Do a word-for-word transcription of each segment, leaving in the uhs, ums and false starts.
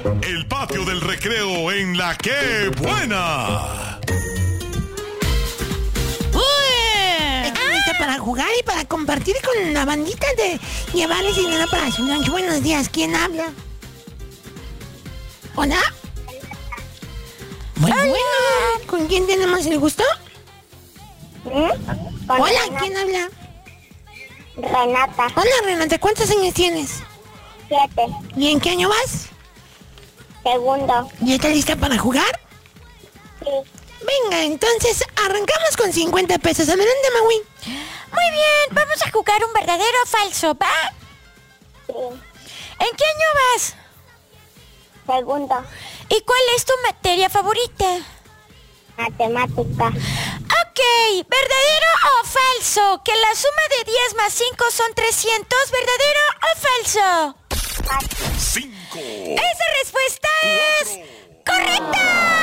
El patio del recreo en La Que Buena. Para jugar y para compartir con la bandita de llevarles dinero para su lunch. Buenos días, ¿quién habla? ¿Hola? Muy Hola. bueno. ¿Con quién tenemos el gusto? ¿Eh? Hola, ¿quién habla? Renata. Hola, Renata, ¿cuántos años tienes? Siete. ¿Y en qué año vas? Segundo. ¿Ya estás lista para jugar? Sí. Venga, entonces arrancamos con cincuenta pesos. Adelante, Maui. Muy bien, vamos a jugar un verdadero o falso, ¿va? Sí. ¿En qué año vas? Segundo. ¿Y cuál es tu materia favorita? Matemática. Ok, ¿verdadero o falso? Que la suma de diez más cinco son trescientos, ¿verdadero o falso? Cinco. ¡Esa respuesta es correcta!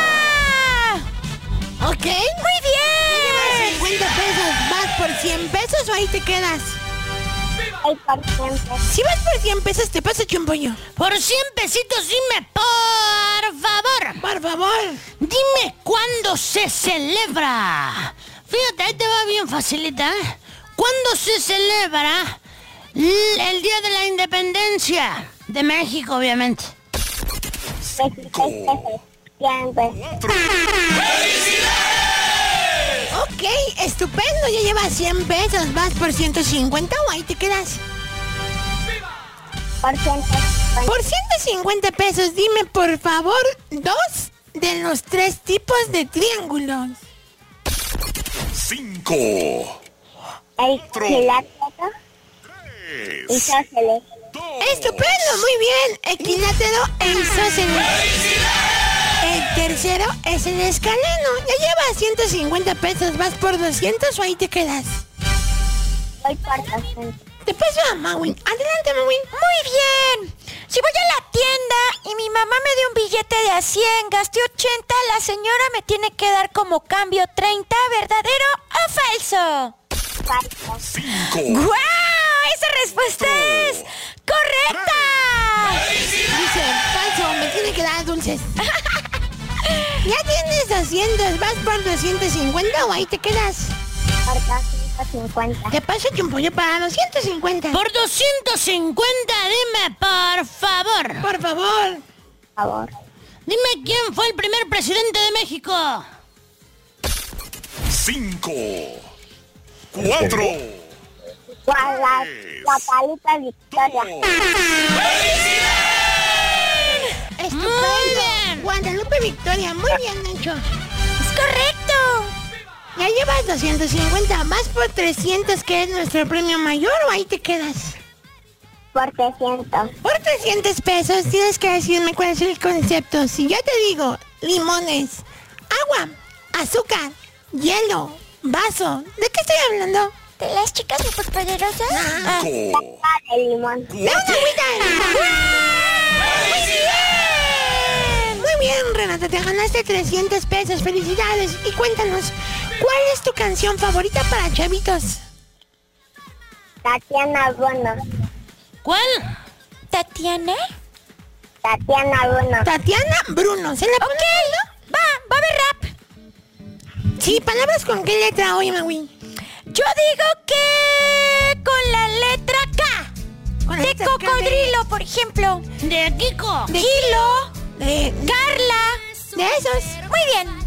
Ok. ¡Muy bien! cincuenta pesos. ¿Vas por cien pesos o ahí te quedas? Voy por cien pesos. Si vas por cien pesos, te pasa Chumpollo. Por cien pesitos, dime, por favor. Por favor. Dime cuándo se celebra. Fíjate, ahí te va bien facilita, ¿eh? ¿Cuándo se celebra l- el Día de la Independencia? De México, obviamente. veintiséis pesos. cien pesos. Ok, estupendo. Ya llevas cien pesos. ¿Vas por ciento cincuenta o ahí te quedas? Por ciento cincuenta. Por ciento cincuenta pesos, dime por favor dos de los tres tipos de triángulos. Cinco. El quilátero y Tres. isósceles. Dos. Estupendo, muy bien. Equilátero e isósceles. El tercero es el escaleno. Ya llevas ciento cincuenta pesos. ¿Vas por doscientos o ahí te quedas? Voy por doscientos. Te paso a Maui. Adelante, Maui. Muy bien. Si voy a la tienda y mi mamá me dio un billete de a cien, gasté ochenta, la señora me tiene que dar como cambio treinta, ¿verdadero o falso? Falso. Cinco. ¡Guau! Esa respuesta es correcta. Dice, falso, me tiene que dar dulces. Ya tienes doscientos. ¿Vas por doscientos cincuenta o ahí te quedas? Por doscientos cincuenta. Te paso Chumpollo para doscientos cincuenta. Por doscientos cincuenta, dime, por favor. Por favor. Por favor. Dime quién fue el primer presidente de México. Cinco. Cuatro. Guada- Guadalupe Victoria. Estupendo. Muy bien. Guadalupe Victoria, muy bien hecho. Es correcto. Ya llevas doscientos cincuenta, ¿vas por trescientos que es nuestro premio mayor o ahí te quedas? Por trescientos. Por trescientos pesos tienes que decirme cuál es el concepto. Si yo te digo limones, agua, azúcar, hielo, vaso, ¿de qué estoy hablando? ¿De las chicas superpoderosas? Ah. Cinco. Ah, de limón. ¡De una agüita! ¡Muy bien! Muy bien, Renata, te ganaste trescientos pesos. ¡Felicidades! Y cuéntanos, ¿cuál es tu canción favorita para chavitos? Tatiana Bruno. ¿Cuál? ¿Tatiana? Tatiana Bruno. Tatiana Bruno. ¿Se la Ok, pones? va, va a haber rap. Sí, palabras con qué letra hoy, Maui. Yo digo que con la letra K. Con la De letra K de- cocodrilo, por ejemplo. De Kiko. De- Kilo. De, Carla. de esos. Muy bien.